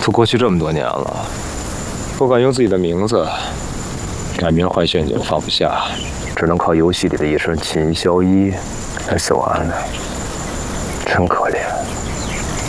都过去这么多年了，不敢用自己的名字，改名换陷阱放不下，只能靠游戏里的一声秦萧一来走完的，真可怜。